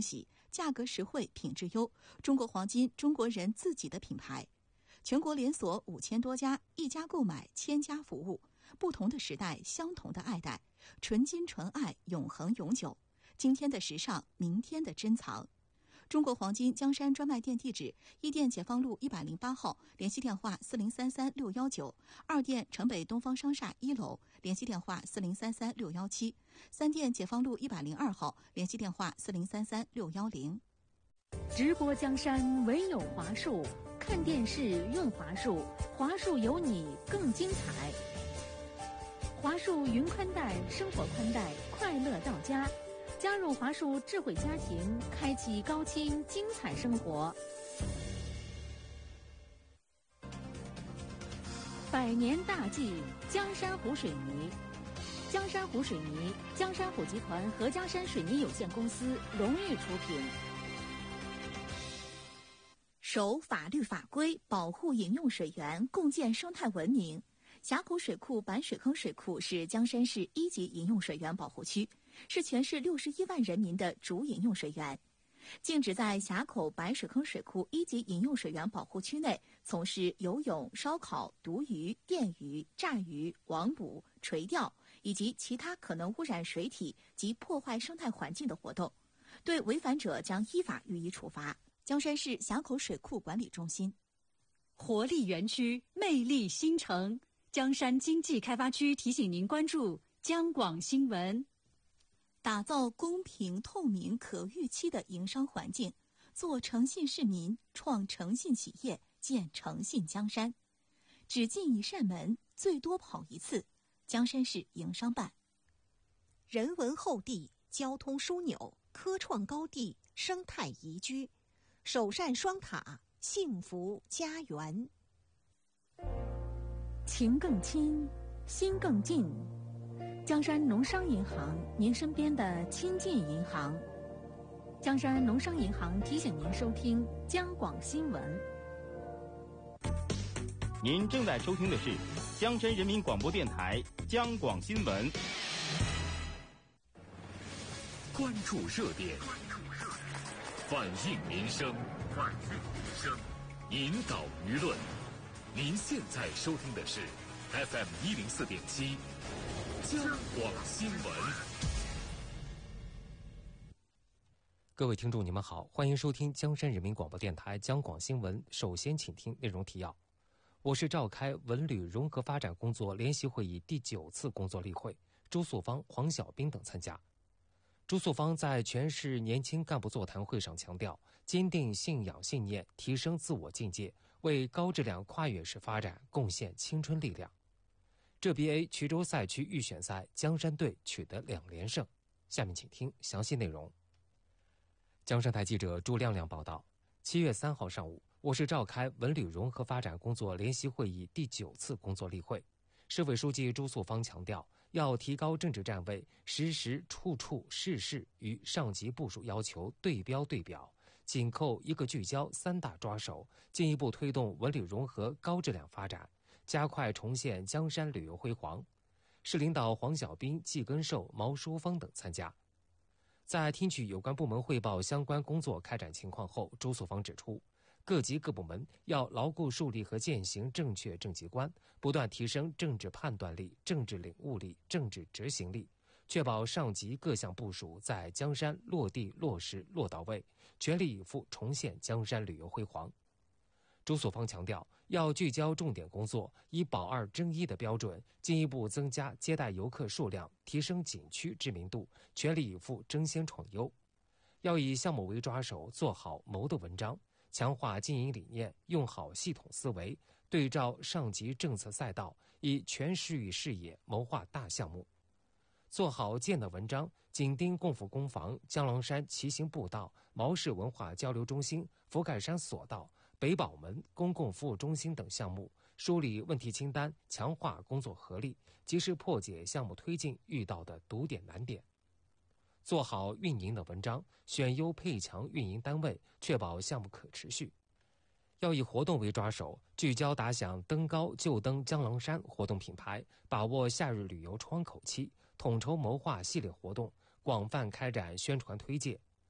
喜，价格实惠，品质优，中国黄金，中国人自己的品牌。全国连锁5000多家，一家购买1000家服务，不同的时代，相同的爱戴，纯金纯爱，永恒永久。今天的时尚，明天的珍藏。中国黄金江山专卖店地址：一店解放路108号，联系电话4033-619；二店城北东方商厦1楼，联系电话4033-617；三店解放路102号，联系电话4033-610。 直播江山唯有华数，看电视用华数，华数有你更精彩。华数云宽带，生活宽带，快乐到家。加入华数智慧家庭，开启高清精彩生活。百年大计，江山湖水泥。江山湖水泥，江山湖集团合江山水泥有限公司荣誉出品。 守法律法规，保护饮用水源，共建生态文明。峡口水库板水坑水库是江山市1级饮用水源保护区，是全市61万人民的主饮用水源。禁止在峡口板水坑水库1级饮用水源保护区内从事游泳、烧烤、毒鱼、电鱼、炸鱼、网捕、垂钓以及其他可能污染水体及破坏生态环境的活动，对违反者将依法予以处罚。江山市峡口水库管理中心。 活力园区，魅力新城。江山经济开发区提醒您关注江广新闻。 打造公平、透明、可预期的营商环境，做诚信市民，创诚信企业，建诚信江山。只进一扇门，最多跑一次。江山市营商办。 人文厚地，交通枢纽，科创高地，生态宜居，首善双塔，幸福家园。 情更亲，心更近。江山农商银行，您身边的亲近银行。江山农商银行提醒您收听江广新闻。 您正在收听的是江山人民广播电台江广新闻。 关注热点，反映民生，引导舆论。您现在收听的是 FM 104.7江广新闻。 各位听众，你们好，欢迎收听江山人民广播电台江广新闻。首先，请听内容提要。我市召开文旅融合发展工作联席会议第9次工作例会，朱素芳、黄晓斌等参加。朱素芳在全市年轻干部座谈会上强调，坚定信仰信念，提升自我境界，为高质量跨越式发展贡献青春力量。浙 BA 衢州赛区预选赛，江山队取得2连胜。下面请听详细内容。江山台记者朱亮亮报道，7月3号上午，我市召开文旅融合发展工作联席会议第9次工作例会。市委书记朱素芳强调，要提高政治站位，时时处处事事与上级部署要求对标对表，紧扣一个聚焦3大抓手，进一步推动文旅融合高质量发展，加快重现江山旅游辉煌。市领导黄晓斌、季根寿、毛淑芳等参加。在听取有关部门汇报相关工作开展情况后，朱素芳指出，各级各部门要牢固树立和践行正确政绩观，不断提升政治判断力、政治领悟力、政治执行力，确保上级各项部署在江山落地落实落到位，全力以赴重现江山旅游辉煌。朱素芳强调，要聚焦重点工作，以保2争1的标准，进一步增加接待游客数量，提升景区知名度，全力以赴争先创优。要以项目为抓手，做好谋的文章，强化经营理念，用好系统思维，对照上级政策赛道，以全市域视野谋划大项目。做好建的文章，紧盯共赴工房、江郎山骑行步道、毛氏文化交流中心、福盖山索道、北宝门公共服务中心等项目，梳理问题清单，强化工作合力，及时破解项目推进遇到的堵点难点。做好运营的文章，选优配强运营单位，确保项目可持续。要以活动为抓手，聚焦打响登高就登江郎山活动品牌，把握夏日旅游窗口期，统筹谋划系列活动，广泛开展宣传推介。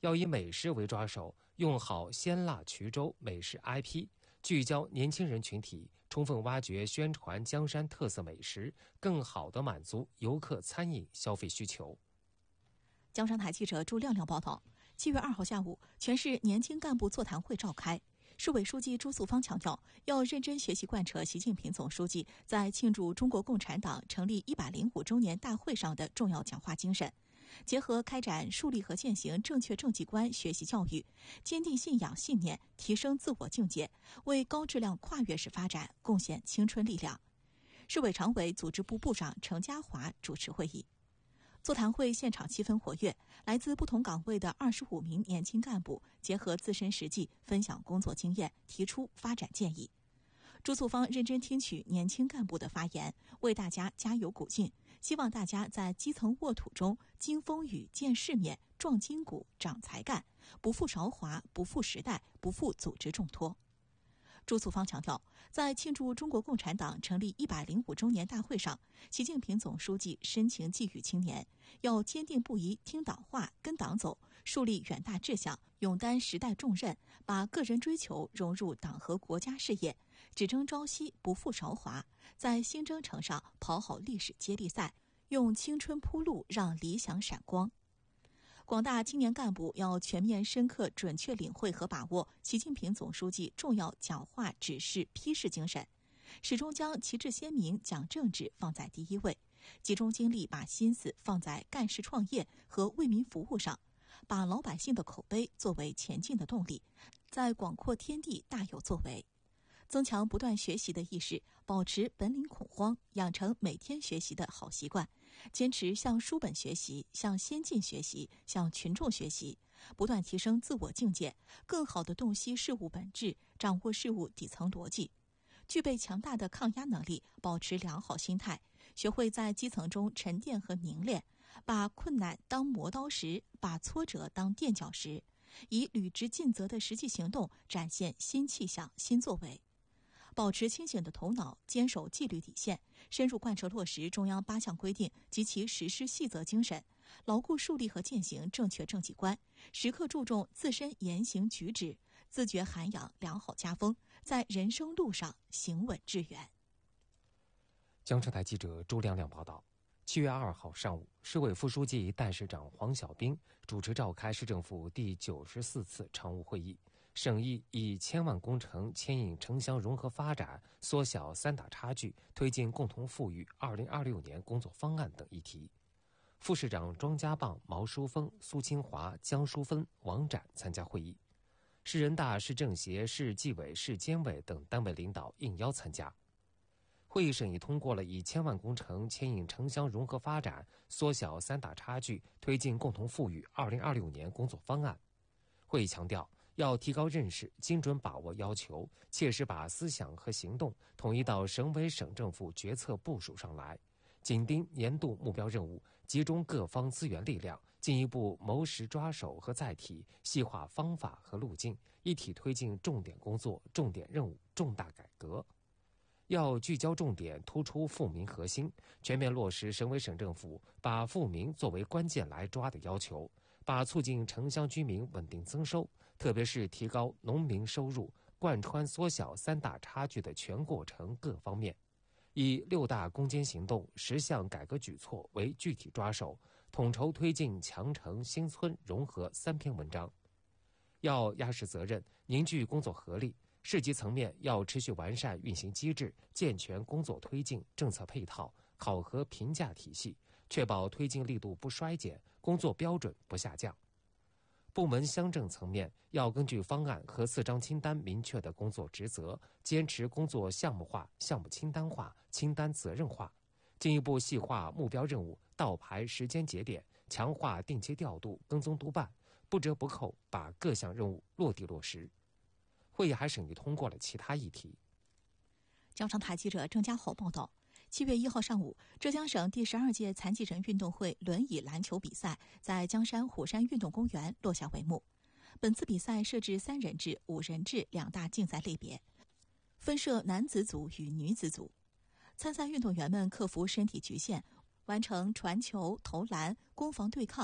要以美食为抓手，用好鲜辣衢州美食 IP， 聚焦年轻人群体，充分挖掘宣传江山特色美食，更好地满足游客餐饮消费需求。 江山台记者朱亮亮报道，7月2号下午，全市年轻干部座谈会召开。市委书记朱素芳强调，要认真学习贯彻习近平总书记在庆祝中国共产党成立105周年大会上的重要讲话精神，结合开展树立和践行正确政绩观学习教育，坚定信仰信念，提升自我境界，为高质量跨越式发展贡献青春力量。市委常委组织部部长程家华主持会议。座谈会现场气氛活跃，来自不同岗位的25名年轻干部结合自身实际分享工作经验，提出发展建议。朱素芳认真听取年轻干部的发言，为大家加油鼓劲，希望大家在基层沃土中经风雨见世面，壮筋骨长才干，不负韶华，不负时代，不负组织重托。朱素芳强调，在庆祝中国共产党成立105周年大会上，习近平总书记深情寄语青年，要坚定不移听党话、跟党走，树立远大志向，勇担时代重任，把个人追求融入党和国家事业，只争朝夕，不负韶华，在新征程上跑好历史接力赛，用青春铺路，让理想闪光。广大青年干部要全面深刻准确领会和把握习近平总书记重要讲话指示批示精神，始终将旗帜鲜明讲政治放在第一位，集中精力把心思放在干事创业和为民服务上，把老百姓的口碑作为前进的动力，在广阔天地大有作为。增强不断学习的意识，保持本领恐慌，养成每天学习的好习惯，坚持向书本学习，向先进学习，向群众学习，不断提升自我境界，更好地洞悉事物本质，掌握事物底层逻辑，具备强大的抗压能力，保持良好心态，学会在基层中沉淀和凝练，把困难当磨刀石，把挫折当垫脚石，以履职尽责的实际行动展现新气象、新作为。保持清醒的头脑，坚守纪律底线，深入贯彻落实中央8项规定及其实施细则精神，牢固树立和践行正确政绩观，时刻注重自身言行举止，自觉涵养良好家风，在人生路上行稳致远。 江浙台记者朱亮亮报道，7月2号上午，市委副书记、代市长黄晓兵主持召开市政府第94次常务会议，审议以1000万工程牵引城乡融合发展，缩小3大差距，推进共同富裕2026年工作方案等议题。副市长庄家棒、毛书峰、苏清华、江淑芬、王展参加会议，市人大、市政协、市纪委、市监委等单位领导应邀参加。会议审议通过了以1000万工程牵引城乡融合发展，缩小3大差距，推进共同富裕2026年工作方案。会议强调，要提高认识，精准把握要求，切实把思想和行动统一到省委省政府决策部署上来，紧盯年度目标任务，集中各方资源力量，进一步谋实抓手和载体，细化方法和路径，一体推进重点工作、重点任务、重大改革。要聚焦重点，突出富民核心，全面落实省委省政府把富民作为关键来抓的要求，把促进城乡居民稳定增收，特别是提高农民收入，贯穿缩小3大差距的全过程各方面，以6大攻坚行动、10项改革举措为具体抓手，统筹推进强城新村融合3篇文章。要压实责任，凝聚工作合力，市级层面要持续完善运行机制，健全工作推进、政策配套、考核评价体系，确保推进力度不衰减，工作标准不下降。部门乡镇层面要根据方案和4张清单明确的工作职责，坚持工作项目化、项目清单化、清单责任化，进一步细化目标任务，倒排时间节点，强化定期调度、跟踪督办，不折不扣把各项任务落地落实。会议还审议通过了其他议题。 江上台记者郑家豪报道，7月1号上午，浙江省第12届残疾人运动会轮椅篮球比赛在江山虎山运动公园落下帷幕。本次比赛设置3人制、5人制2大竞赛类别，分设男子组与女子组。参赛运动员们克服身体局限，完成传球、投篮、攻防对抗，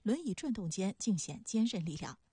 轮椅转动间尽显坚韧力量。